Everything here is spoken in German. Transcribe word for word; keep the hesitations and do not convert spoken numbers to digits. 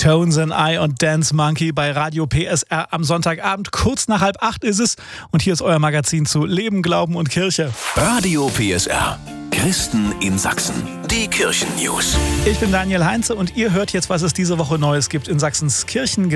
Tones and I und Dance Monkey bei Radio P S R am Sonntagabend. Kurz nach halb acht ist es und hier ist euer Magazin zu Leben, Glauben und Kirche. Radio P S R. Christen in Sachsen. Die Kirchen-News. Ich bin Daniel Heinze und ihr hört jetzt, was es diese Woche Neues gibt in Sachsens Kirchen.